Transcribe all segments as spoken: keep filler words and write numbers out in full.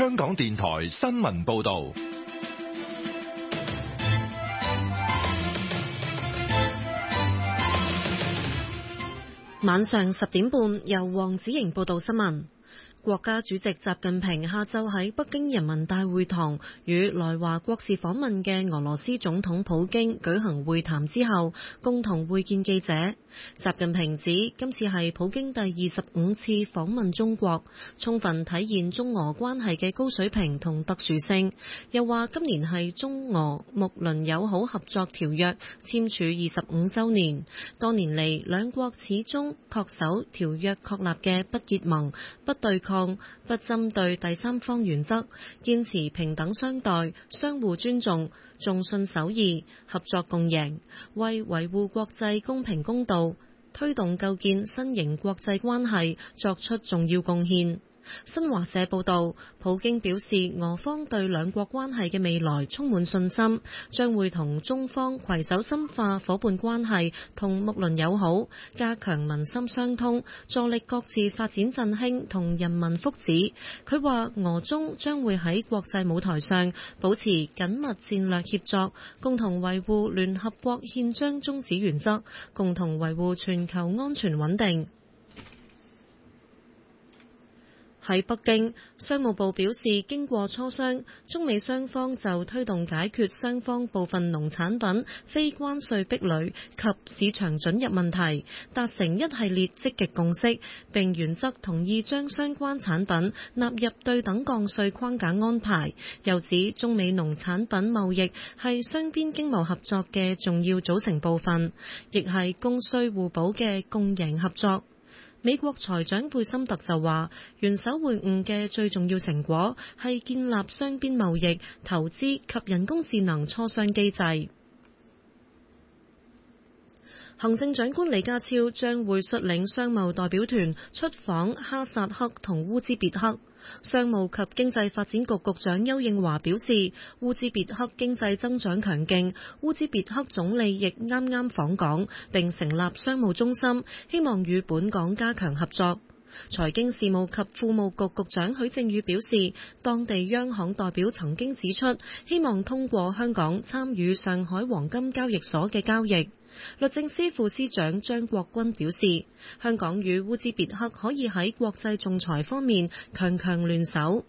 香港電台新聞報道。 晚上十點半，由黃子瑩報道新聞。國家主席習近平下晝喺北京人民大會堂與來華國事訪問嘅俄羅斯總統普京舉行會談之後，共同會見記者。習近平指今次係普京第二十五次訪問中國，充分體現中俄關係嘅高水平同特殊性。又話今年係中俄睦鄰友好合作條約簽署二十五週年，多年嚟兩國始終恪守條約確立嘅不結盟、不對抗、不針對第三方原則，堅持平等相待、相互尊重、重信守義、合作共贏，為維護國際公平公道、推動構建新型國際關係作出重要貢獻。新華社報道，普京表示俄方對兩國關係嘅未來充滿信心，將會同中方攜手深化伙伴關係同睦鄰友好，加強民心相通，助力各自發展振興同人民福祉。佢話俄中將會喺國際舞台上保持緊密戰略協作，共同維護聯合國憲章宗旨原則，共同維護全球安全穩定。喺北京，商務部表示，經過磋商，中美雙方就推動解決雙方部分農產品非關稅壁壘及市場准入問題，達成一系列積極共識，並原則同意將相關產品納入對等降稅框架安排。又指中美農產品貿易係雙邊經貿合作嘅重要組成部分，亦係供需互補嘅共贏合作。美國財長貝森特就話，元首會晤嘅最重要成果係建立雙邊貿易、投資及人工智能磋商機制。行政長官李家超將會率領商貿代表團出訪哈薩克同烏茲別克。商務及經濟發展局局長邱應華表示，烏茲別克經濟增長強勁，烏茲別克總理亦啱啱訪港並成立商務中心，希望與本港加強合作。財經事務及庫務局局長許正宇表示，當地央行代表曾經指出，希望通過香港參與上海黃金交易所嘅交易。律政司副司長張國軍表示，香港與烏茲別克可以喺國際仲裁方面強強聯手。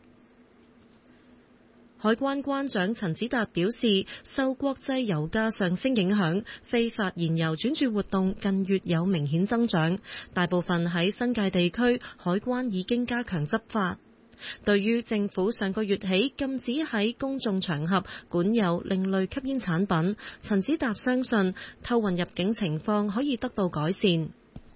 海關關長陳子達表示，受國際油價上升影響，非法燃油轉注活動近月有明顯增長，大部分喺新界地區，海關已經加強執法。對於政府上個月起禁止喺公眾場合管有另類吸煙產品，陳子達相信偷運入境情況可以得到改善。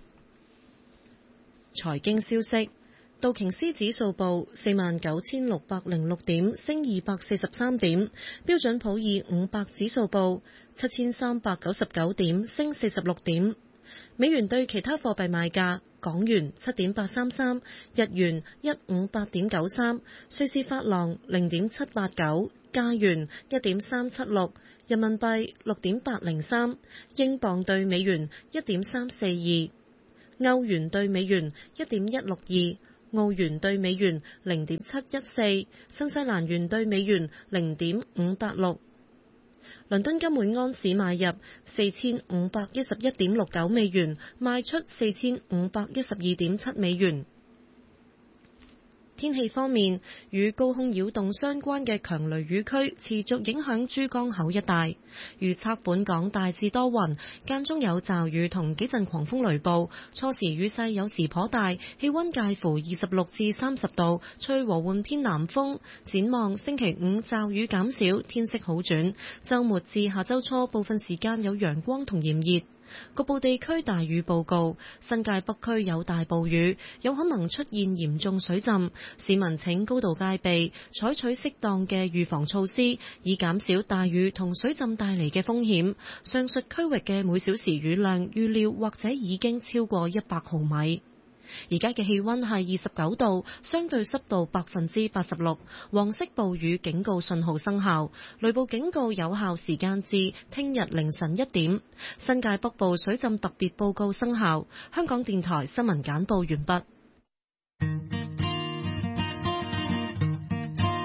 財經消息，道瓊斯指數報四萬九千六百零六點，升二百四十三點；標準普爾五百指數報七千三百九十九點，升四十六點。美元對其他貨幣賣價：港元七點八三三，日元一五八點九三，瑞士法郎零點七八九，加元一點三七六，人民幣六點八零三，英鎊對美元一點三四二，歐元對美元一點一六二，澳元對美元零點七一四，新西蘭元對美元零點五八六。倫敦金每安士買入四千五百一十一點六九美元，賣出四千五百一十二點七美元。天氣方面，與高空擾動相關嘅強雷雨區持續影響珠江口一帶。預測本港大致多雲，間中有驟雨同幾陣狂風雷暴，初時雨勢有時頗大，氣溫介乎二十六至三十度，吹和緩偏南風。展望星期五驟雨減少，天色好轉，週末至下週初部分時間有陽光同炎熱。局部地區大雨報告，新界北區有大暴雨，有可能出現嚴重水浸，市民請高度戒備，採取適當嘅預防措施，以減少大雨同水浸帶嚟嘅風險。上述區域嘅每小時雨量預料或者已經超過一百毫米。而家嘅氣溫係二十九度，相對濕度百分之八十六，黃色暴雨警告信號生效，雷暴警告有效時間至聽日凌晨一點。新界北部水浸特別報告生效。香港電台新聞簡報完畢。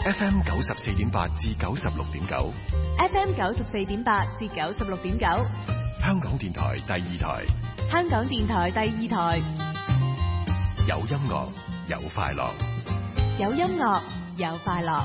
F M 九十四點八至九十六點九 ，F M 九十四點八至九十六點九， 香港電台第二台， 香港電台第二台， 有音樂有快樂， 有音樂有快樂。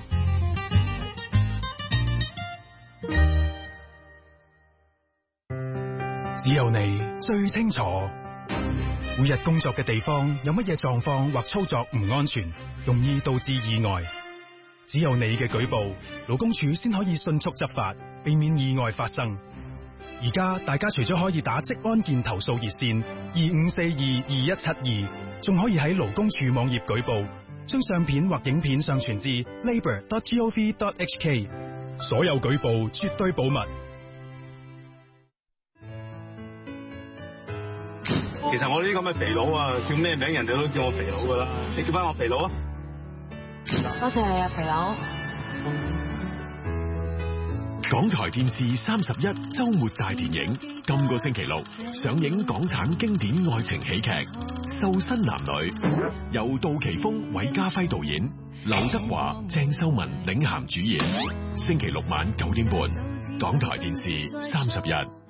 只有你最清楚，每日工作嘅地方有乜嘢狀況或操作唔安全，容易導致意外。只有你嘅舉報，勞工處先可以迅速執法，避免意外發生。而家大家除咗可以打職安健投訴熱線二五四二二一七二，仲可以喺勞工處網頁舉報，將相片或影片上傳至 labour dot gov dot h k。所有舉報絕對保密。 其實我呢啲咁嘅肥佬啊，叫咩名人哋都叫我肥佬噶啦，你叫翻我肥佬啊！ 多謝你啊，肥佬。 港台電視三十一周末大電影，今個星期六上映港產經典愛情喜劇《瘦身男女》，由杜琪峰、韋家輝導演，劉德華、鄭秀文領銜主演。星期六晚九點半，港台電視三十一。